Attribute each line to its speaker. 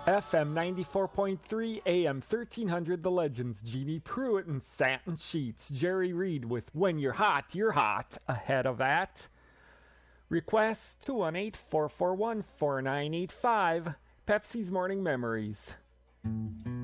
Speaker 1: FM 94.3, AM 1300, The Legends, Jeannie Pruitt and Satin Sheets, Jerry Reed with When You're Hot, ahead of that. Requests 218-441-4985, Pepsi's Morning Memories.